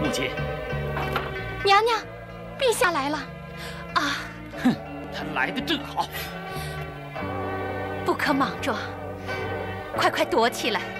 母亲。 娘娘，陛下来了。啊！ 哼，他来的正好。 不可莽撞，快躲起来！